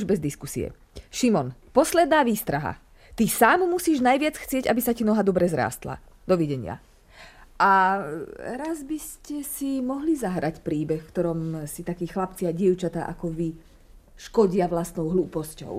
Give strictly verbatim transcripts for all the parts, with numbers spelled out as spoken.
už bez diskusie. Šimon, posledná výstraha. Ty sám musíš najviac chcieť, aby sa ti noha dobre zrástla. Dovidenia. A raz by ste si mohli zahrať príbeh, v ktorom si takí chlapci a dievčatá ako vy škodia vlastnou hlúposťou.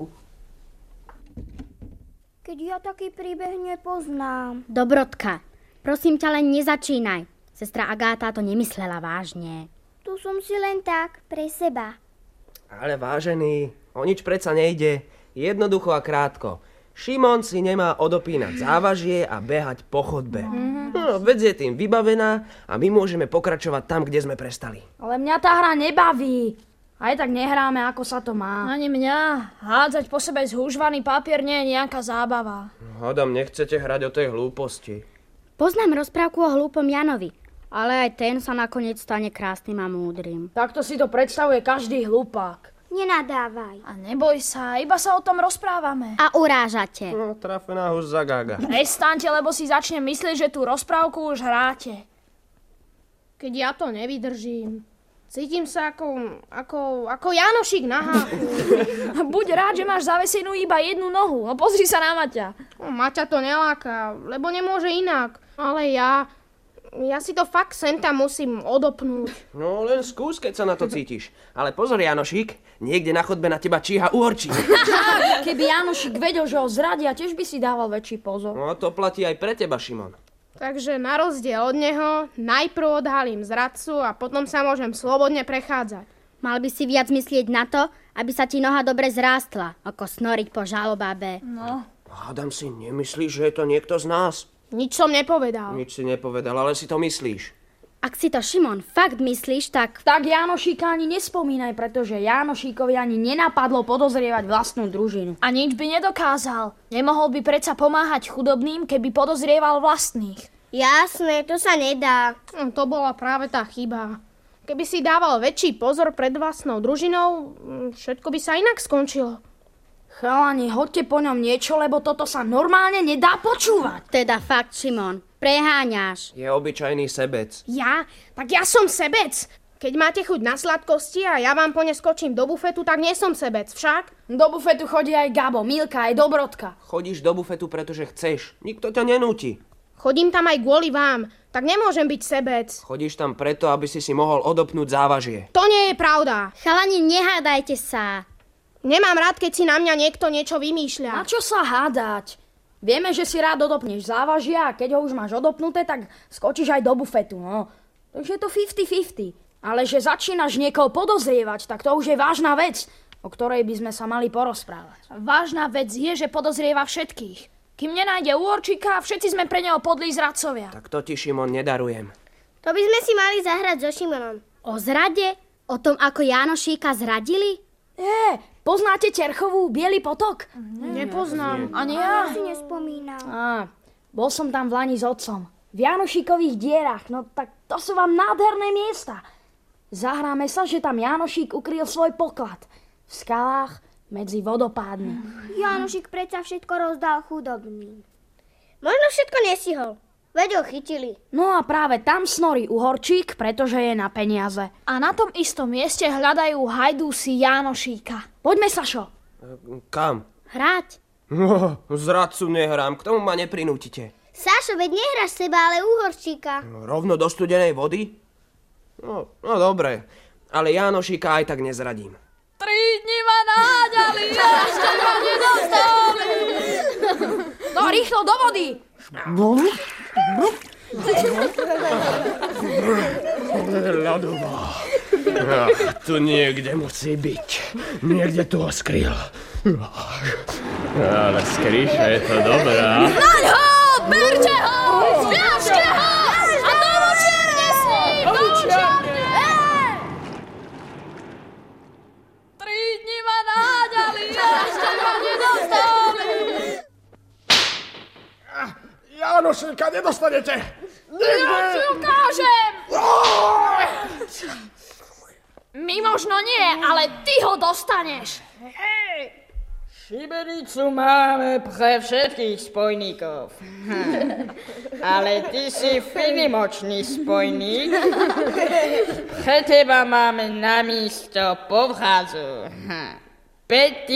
Keď ja taký príbeh nepoznám. Dobrotka, prosím ťa, len nezačínaj. Sestra Agáta to nemyslela vážne. Tu som si len tak, pre seba. Ale vážený, o nič predsa nejde. Jednoducho a krátko. Šimon si nemá odopínať závažie a behať po chodbe. Mm-hmm. No, vec je tým vybavená a my môžeme pokračovať tam, kde sme prestali. Ale mňa tá hra nebaví. Aj tak nehráme, ako sa to má. Ani mňa. Hádzať po sebe zhúžvaný papier nie je nejaká zábava. Hádam, nechcete hrať o tej hlúposti. Poznám rozprávku o hlúpom Janovi, ale aj ten sa nakoniec stane krásnym a múdrym. Takto si to predstavuje každý hlupák. Nenadávaj. A neboj sa, iba sa o tom rozprávame. A urážate. No, trafená už zagága. Prestaňte, lebo si začne myslieť, že tú rozprávku už hráte. Keď ja to nevydržím, cítim sa ako, ako, ako Janošík na háku. Buď rád, že máš zavesenú iba jednu nohu. No pozri sa na Maťa. No, Maťa to neláka, lebo nemôže inak. Ale ja... Ja si to fakt sem tam musím odopnúť. No len skús, keď sa na to cítiš. Ale pozor, Janošík, niekde na chodbe na teba číha uhorčík. Keby Janošík vedel, že ho zradia, tiež by si dával väčší pozor. No to platí aj pre teba, Šimon. Takže na rozdiel od neho najprv odhalím zradcu a potom sa môžem slobodne prechádzať. Mal by si viac myslieť na to, aby sa ti noha dobre zrástla, ako snoriť po žalobábe. No. Hádam si, nemyslíš, že je to niekto z nás? Nič som nepovedal. Nič si nepovedal, ale si to myslíš. Ak si to, Šimon, fakt myslíš, tak... Tak Janošíka ani nespomínaj, pretože Janošíkovi ani nenapadlo podozrievať vlastnú družinu. A nič by nedokázal. Nemohol by predsa pomáhať chudobným, keby podozrieval vlastných. Jasné, to sa nedá. No, to bola práve tá chyba. Keby si dával väčší pozor pred vlastnou družinou, všetko by sa inak skončilo. Chalani, hoďte po ňom niečo, lebo toto sa normálne nedá počúvať. Teda fakt, Šimon, preháňaš. Je obyčajný sebec. Ja? Tak ja som sebec. Keď máte chuť na sladkosti a ja vám po ne skočím do bufetu, tak nie som sebec, však? Do bufetu chodí aj Gabo, Milka, aj Dobrotka. Chodíš do bufetu, pretože chceš. Nikto ťa nenúti. Chodím tam aj kvôli vám, tak nemôžem byť sebec. Chodíš tam preto, aby si si mohol odopnúť závažie. To nie je pravda. Chalani, nehádajte sa. Nemám rád, keď si na mňa niekto niečo vymýšľa. Na čo sa hádať? Vieme, že si rád odopneš závažia a keď ho už máš odopnuté, tak skočíš aj do bufetu, no. Takže je to päťdesiat päťdesiat. Ale že začínaš niekoho podozrievať, tak to už je vážna vec, o ktorej by sme sa mali porozprávať. Vážna vec je, že podozrieva všetkých. Kým nenájde úorčíka, všetci sme pre neho podlí zradcovia. Tak to ti, Šimon, nedarujem. To by sme si mali zahrať so Šimonom. O zrade? O tom, ako Janošíka zradili? É, poznáte Terchovú, Bielý potok? Nepoznám. Ani ja. Ja si nespomínam. Á, bol som tam v Lani s otcom. V Janošíkových dierach, no tak to sú vám nádherné miesta. Zahráme sa, že tam Janošík ukryl svoj poklad. V skalách medzi vodopádmi. Janošík predsa všetko rozdal chudobným. Možno všetko nestihol. Veď ho chytili. No a práve tam snorí uhorčík, pretože je na peniaze. A na tom istom mieste hľadajú hajdúsi Janošíka. Poďme, Sašo. Kam? Hrať. No, zradcu nehrám, k tomu ma neprinútite. Sašo, veď nehráš seba, ale uhorčíka. Rovno do studenej vody? No, no dobre, ale Janošíka aj tak nezradím. Tri dni ma náďali, ešte ma nedostali. No rýchlo do vody. Ľadová. Ach, tu niekde musí byť. Niekde tu ho skryl. Ale skrýša je to dobrá. Naň ho! Berte ho! Zviažte ho! A do močiarne s ním! Do močiarne! Tri dni ma náďali, ešte ma nedostali. Janošíka nedostanete! Nikdy! Ja ti ukážem! My možno nie, ale ty ho dostaneš. Šibenicu máme pre všetkých spojníkov. Ale ty si finimočný spojník. Pre teba máme na místo povrázu. päť